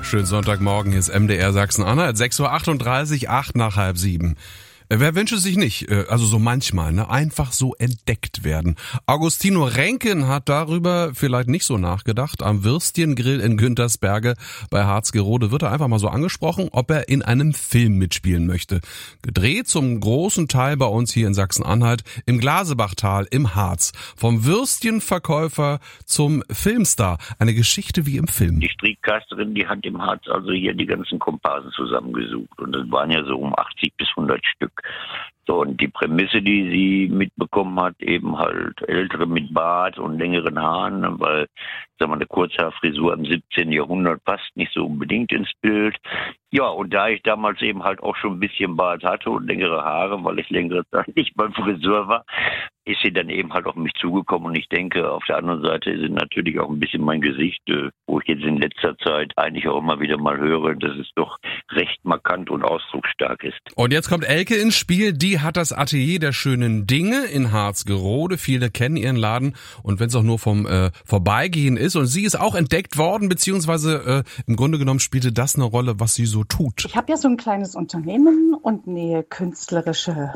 schönen Sonntagmorgen, hier ist MDR Sachsen-Anhalt, 6:38 Uhr, 6:08. Wer wünscht es sich nicht, also so manchmal, ne, einfach so entdeckt werden. Augustino Renken hat darüber vielleicht nicht so nachgedacht. Am Würstchengrill in Güntersberge bei Harzgerode wird er einfach mal so angesprochen, ob er in einem Film mitspielen möchte. Gedreht zum großen Teil bei uns hier in Sachsen-Anhalt im Glasebachtal im Harz. Vom Würstchenverkäufer zum Filmstar. Eine Geschichte wie im Film. Die Strickcasterin, die hat im Harz also hier die ganzen Komparsen zusammengesucht. Und das waren ja so um 80 bis 100 Stück. So, und die Prämisse, die sie mitbekommen hat, eben halt Ältere mit Bart und längeren Haaren, weil, sagen wir, eine Kurzhaarfrisur im 17. Jahrhundert passt nicht so unbedingt ins Bild. Ja, und da ich damals eben halt auch schon ein bisschen Bart hatte und längere Haare, weil ich längere Zeit nicht beim Friseur war, ist sie dann eben halt auf mich zugekommen. Und ich denke, auf der anderen Seite ist natürlich auch ein bisschen mein Gesicht, wo ich jetzt in letzter Zeit eigentlich auch immer wieder mal höre, dass es doch recht markant und ausdrucksstark ist. Und jetzt kommt Elke ins Spiel. Die hat das Atelier der schönen Dinge in Harzgerode. Viele kennen ihren Laden. Und wenn es auch nur vom Vorbeigehen ist. Und sie ist auch entdeckt worden, beziehungsweise im Grunde genommen spielte das eine Rolle, was sie so tut. Ich habe ja so ein kleines Unternehmen und nähe künstlerische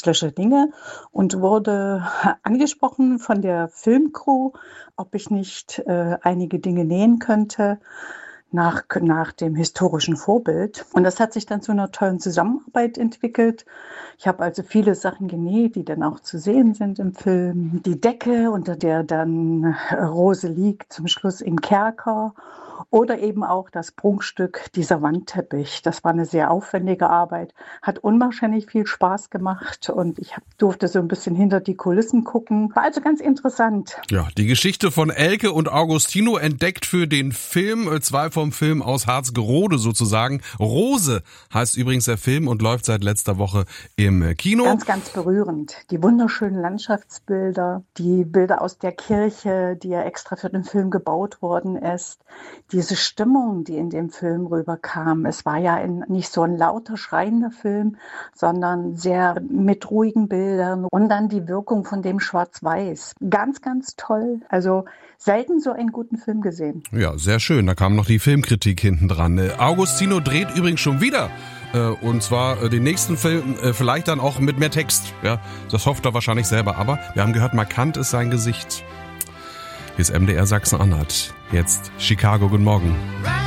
Dinge und wurde angesprochen von der Filmcrew, ob ich nicht einige Dinge nähen könnte nach dem historischen Vorbild. Und das hat sich dann zu einer tollen Zusammenarbeit entwickelt. Ich habe also viele Sachen genäht, die dann auch zu sehen sind im Film. Die Decke, unter der dann Rose liegt, zum Schluss im Kerker. Oder eben auch das Prunkstück, dieser Wandteppich. Das war eine sehr aufwendige Arbeit, hat unwahrscheinlich viel Spaß gemacht und ich durfte so ein bisschen hinter die Kulissen gucken. War also ganz interessant. Ja, die Geschichte von Elke und Augustino entdeckt für den Film, zwei vom Film aus Harzgerode sozusagen. Rose heißt übrigens der Film und läuft seit letzter Woche im Kino. Ganz, ganz berührend. Die wunderschönen Landschaftsbilder, die Bilder aus der Kirche, die ja extra für den Film gebaut worden ist. Diese Stimmung, die in dem Film rüberkam, es war ja nicht so ein lauter, schreiender Film, sondern sehr mit ruhigen Bildern und dann die Wirkung von dem Schwarz-Weiß. Ganz, ganz toll. Also selten so einen guten Film gesehen. Ja, sehr schön. Da kam noch die Filmkritik hinten dran. Augustino dreht übrigens schon wieder. Und zwar den nächsten Film vielleicht dann auch mit mehr Text. Ja, das hofft er wahrscheinlich selber. Aber wir haben gehört, markant ist sein Gesicht. Hier ist MDR Sachsen-Anhalt. Jetzt Chicago, guten Morgen.